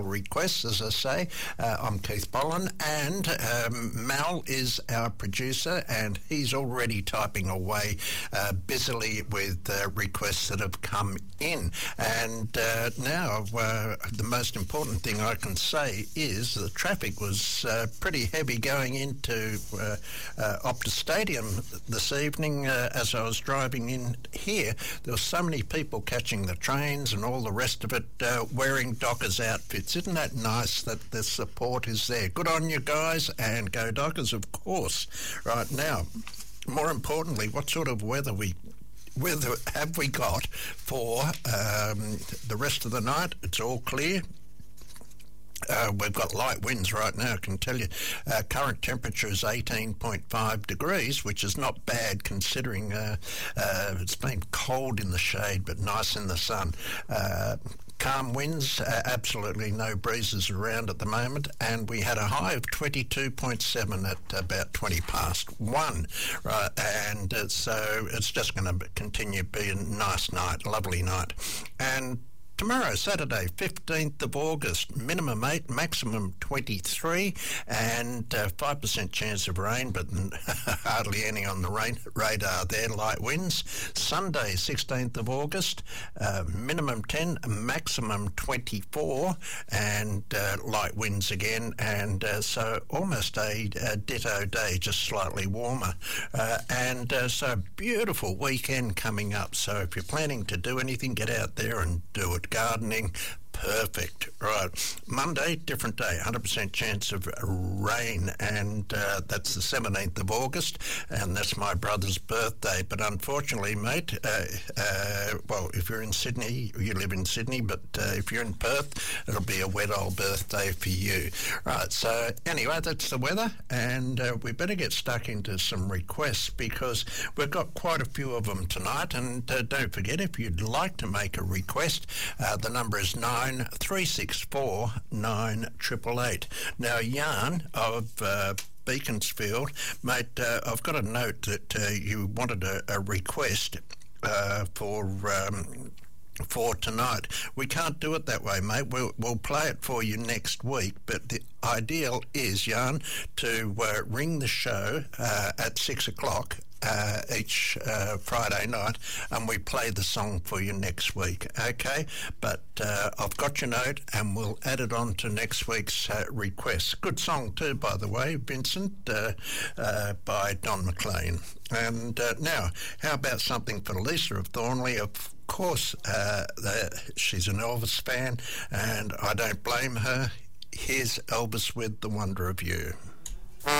special requests, as I say. I'm Keith Boland, and Mal is our producer, and he's already typing away busily with requests that have come in. And now the most important thing I can say is the traffic was pretty heavy going into Optus Stadium this evening. As I was driving in here, there were so many people catching the trains and all the rest of it wearing Dockers outfits. Isn't that nice that the support is there? Good on you guys, and go Dockers, of course. Right now, more importantly, what sort of weather have we got for the rest of the night? It's all clear. We've got light winds right now, I can tell you. Current temperature is 18.5 degrees, which is not bad considering it's been cold in the shade but nice in the sun. Calm winds, absolutely no breezes around at the moment, and we had a high of 22.7 at about 20 past 1, right? And so it's just going to continue to be a nice night, lovely night. And tomorrow, Saturday, 15th of August, minimum 8, maximum 23, and 5% chance of rain, but hardly any on the radar there, light winds. Sunday, 16th of August, minimum 10, maximum 24, and light winds again, and so almost a ditto day, just slightly warmer. And so beautiful weekend coming up, so if you're planning to do anything, get out there and do it. Gardening, perfect. Right. Monday, different day, 100% chance of rain, and that's the 17th of August, and that's my brother's birthday. But unfortunately, mate, well, if you're in Sydney, you live in Sydney, but if you're in Perth, it'll be a wet old birthday for you. Right, so anyway, that's the weather, and we better get stuck into some requests because we've got quite a few of them tonight. And don't forget, if you'd like to make a request, the number is 9364 9888. Now, Jan of Beaconsfield, mate, I've got a note that you wanted a request for tonight. We can't do it that way, mate. We'll play it for you next week, but the ideal is, Jan, to ring the show at 6 o'clock each Friday night, and we play the song for you next week, okay? But I've got your note, and we'll add it on to next week's request. Good song too, by the way, Vincent, by Don McLean. And now, how about something for Lisa of Thornley? Of course, she's an Elvis fan, and I don't blame her. Here's Elvis with The Wonder of You.